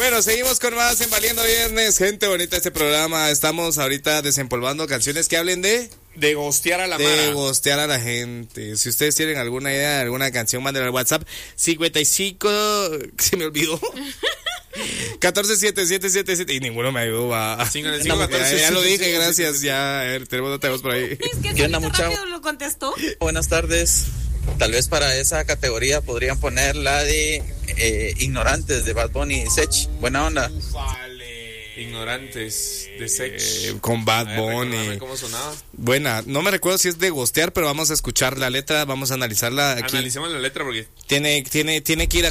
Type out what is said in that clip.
Bueno, seguimos con más en Valiendo Viernes. Gente bonita este programa. Estamos ahorita desempolvando canciones que hablen de gostear a la de mara. gostear a la gente. Si ustedes tienen alguna idea de alguna canción, mándenla al WhatsApp 55, se me olvidó. 147777 y ninguno me ayudó. Ya lo dije, gracias. Ya, a ver, tenemos otra voz por ahí. Es que ¿Qué onda, rápido lo contestó. Buenas tardes. Tal vez para esa categoría podrían poner la de Ignorantes de Bad Bunny y Sech. Buena onda. Ignorantes de Sech. Con Bad Bunny. ¿Cómo sonaba? Buena, no me recuerdo si es de gostear, pero vamos a escuchar la letra, vamos a analizarla aquí. Analicemos la letra porque Tiene que ir